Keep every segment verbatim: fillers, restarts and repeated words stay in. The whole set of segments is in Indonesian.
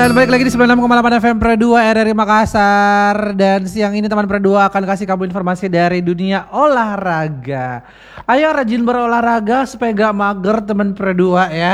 Dan balik lagi di sembilan puluh enam koma delapan F M Pro dua R R I Makassar. Dan siang ini teman Pro dua akan kasih kamu informasi dari dunia olahraga. Ayo rajin berolahraga supaya gak mager teman Pro dua ya.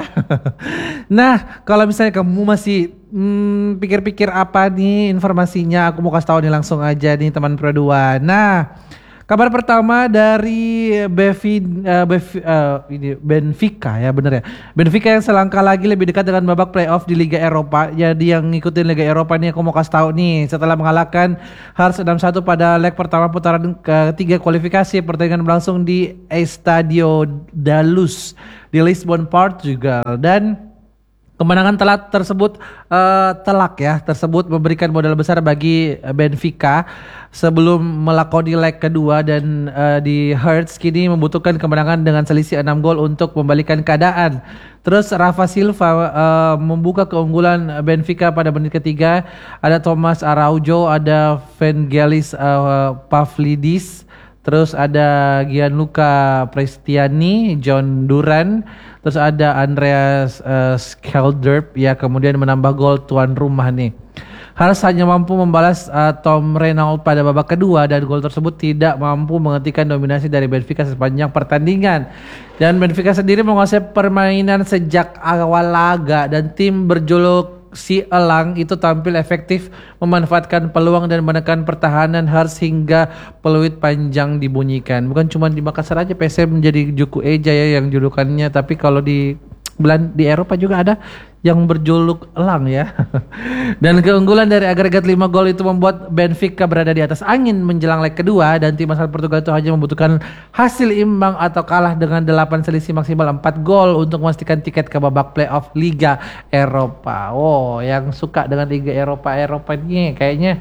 Nah kalau misalnya kamu masih hmm, pikir-pikir apa nih informasinya, aku mau kasih tahu nih langsung aja nih teman Pro dua. Nah kabar pertama dari Bevi, uh, Bevi, uh, ini Benfica ya bener ya. Benfica yang selangkah lagi lebih dekat dengan babak playoff di Liga Eropa. Jadi yang ngikutin Liga Eropa nih aku mau kasih tahu nih, setelah mengalahkan Hearts enam satu pada leg pertama putaran ketiga kualifikasi, pertandingan berlangsung di Estadio da Luz di Lisbon, Portugal. Dan kemenangan telak tersebut uh, telak ya tersebut memberikan modal besar bagi Benfica sebelum melakoni leg kedua, dan uh, di Hearts kini membutuhkan kemenangan dengan selisih enam gol untuk membalikan keadaan. Terus Rafa Silva uh, membuka keunggulan Benfica pada menit ketiga. Ada Thomas Araujo, ada Vangelis uh, Pavlidis, terus ada Gianluca Prestiani, John Duran, terus ada Andreas uh, Skelderp ya, kemudian menambah gol tuan rumah nih. Harus hanya mampu membalas uh, Tom Renaud pada babak kedua, dan gol tersebut tidak mampu menghentikan dominasi dari Benfica sepanjang pertandingan. Dan Benfica sendiri menguasai permainan sejak awal laga, dan tim berjuluk Si Elang itu tampil efektif memanfaatkan peluang dan menekan pertahanan Hearts hingga peluit panjang dibunyikan. Bukan cuma di Makassar aja P S M menjadi Juku Eja ya yang julukannya, tapi kalau di Belan di Eropa juga ada yang berjuluk Elang ya. Dan keunggulan dari agregat lima gol itu membuat Benfica berada di atas angin menjelang leg kedua, dan tim asal Portugal itu hanya membutuhkan hasil imbang atau kalah dengan delapan selisih maksimal empat gol untuk memastikan tiket ke babak playoff Liga Eropa. Oh, yang suka dengan Liga Eropa Eropa ini kayaknya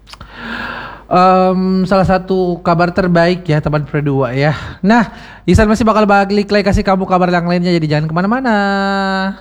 Um, salah satu kabar terbaik ya teman Pro dua ya. Nah, Isan masih bakal balik lagi kasih kamu kabar yang lainnya, jadi jangan kemana-mana.